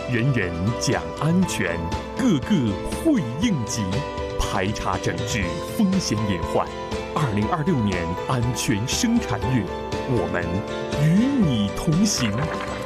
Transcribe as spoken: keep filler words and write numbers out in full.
人人讲安全，个个会应急，排查整治风险隐患。二零二六年安全生产月，我们与你同行。